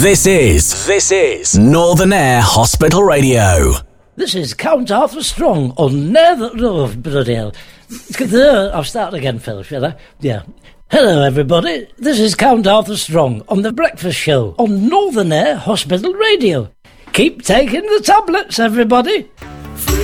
This is Northern Air Hospital Radio. This is Count Arthur Strong on bloody hell. I'll start again, Phil, shall I? Yeah. Hello, everybody. This is Count Arthur Strong on The Breakfast Show on Northern Air Hospital Radio. Keep taking the tablets, everybody.